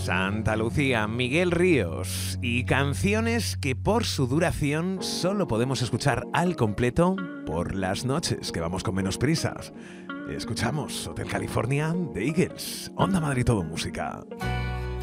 Santa Lucía, Miguel Ríos y canciones que por su duración solo podemos escuchar al completo por las noches que vamos con menos prisas. Escuchamos Hotel California de Eagles, Onda Madrid Todo Música.